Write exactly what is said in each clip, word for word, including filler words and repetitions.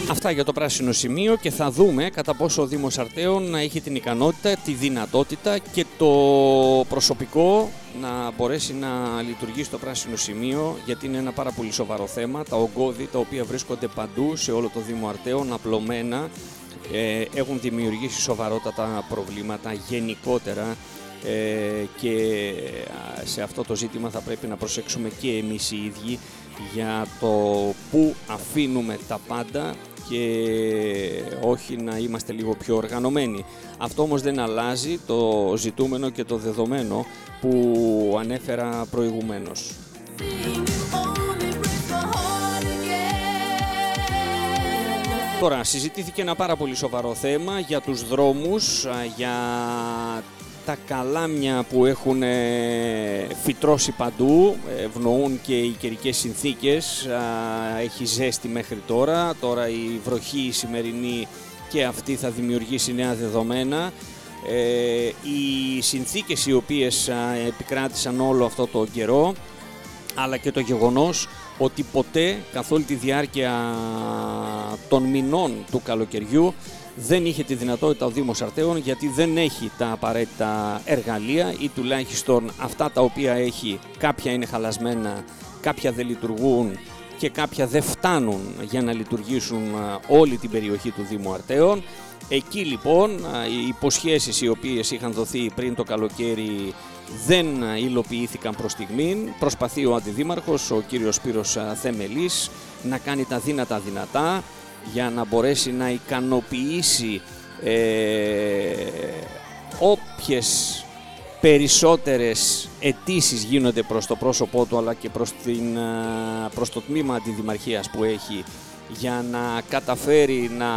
Αυτά για το πράσινο σημείο και θα δούμε κατά πόσο ο Δήμος Αρτέων έχει την ικανότητα, τη δυνατότητα και το προσωπικό να μπορέσει να λειτουργήσει στο πράσινο σημείο, γιατί είναι ένα πάρα πολύ σοβαρό θέμα. Τα ογκώδη τα οποία βρίσκονται παντού σε όλο το Δήμο Αρτέων, απλωμένα, ε, έχουν δημιουργήσει σοβαρότατα προβλήματα γενικότερα. Ε, και σε αυτό το ζήτημα θα πρέπει να προσέξουμε και εμείς οι ίδιοι για το πού αφήνουμε τα πάντα και όχι να είμαστε λίγο πιο οργανωμένοι. Αυτό όμως δεν αλλάζει το ζητούμενο και το δεδομένο που ανέφερα προηγουμένως. Τώρα, συζητήθηκε ένα πάρα πολύ σοβαρό θέμα για τους δρόμους, για τα καλάμια που έχουν φυτρώσει παντού, ευνοούν και οι καιρικές συνθήκες, έχει ζέστη μέχρι τώρα, τώρα η βροχή η σημερινή και αυτή θα δημιουργήσει νέα δεδομένα. Οι συνθήκες οι οποίες επικράτησαν όλο αυτό το καιρό, αλλά και το γεγονός ότι ποτέ καθ' όλη τη διάρκεια των μηνών του καλοκαιριού δεν είχε τη δυνατότητα ο Δήμος Αρτέων, γιατί δεν έχει τα απαραίτητα εργαλεία ή τουλάχιστον αυτά τα οποία έχει, κάποια είναι χαλασμένα, κάποια δεν λειτουργούν και κάποια δεν φτάνουν για να λειτουργήσουν όλη την περιοχή του Δήμου Αρτέων. Εκεί λοιπόν οι υποσχέσεις οι οποίες είχαν δοθεί πριν το καλοκαίρι δεν υλοποιήθηκαν προς στιγμήν. Προσπαθεί ο Αντιδήμαρχος, ο κύριος Σπύρος Θεμελής, να κάνει τα δύνατα δυνατά για να μπορέσει να ικανοποιήσει ε, όποιες περισσότερες αιτήσεις γίνονται προς το πρόσωπό του, αλλά και προς, την, προς το τμήμα αντιδημαρχίας που έχει, για να καταφέρει να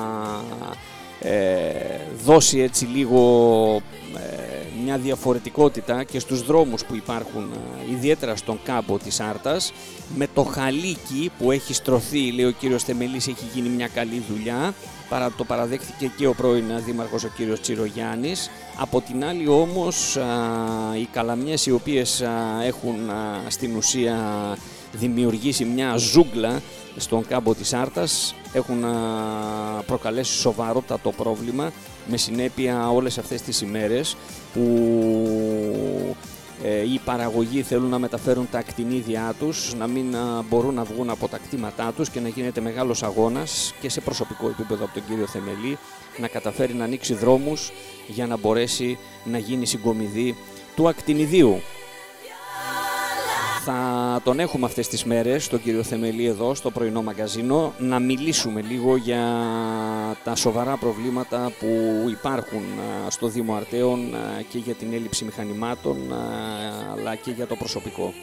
ε, δώσει έτσι λίγο ε, μια διαφορετικότητα και στους δρόμους που υπάρχουν, ιδιαίτερα στον κάμπο της Άρτας. Με το χαλίκι που έχει στρωθεί, λέει ο κύριος Θεμελής, έχει γίνει μια καλή δουλειά, παρά το παραδέχθηκε και ο πρώην δήμαρχος ο κύριος Τσιρογιάννης. Από την άλλη όμως α, οι καλαμιές οι οποίες α, έχουν α, στην ουσία δημιουργήσει μια ζούγκλα στον κάμπο της Άρτας έχουν α, προκαλέσει σοβαρότατο πρόβλημα, με συνέπεια όλες αυτές τις ημέρες που ε, οι παραγωγοί θέλουν να μεταφέρουν τα ακτινίδια τους, να μην α, μπορούν να βγουν από τα κτήματά τους και να γίνεται μεγάλος αγώνας και σε προσωπικό επίπεδο από τον κύριο Θεμελή να καταφέρει να ανοίξει δρόμους για να μπορέσει να γίνει συγκομιδή του ακτινιδίου. Θα τον έχουμε αυτές τις μέρες, τον κύριο Θεμελή, εδώ στο πρωινό μαγκαζίνο, να μιλήσουμε λίγο για τα σοβαρά προβλήματα που υπάρχουν στο Δήμο Αρτέων και για την έλλειψη μηχανημάτων, αλλά και για το προσωπικό.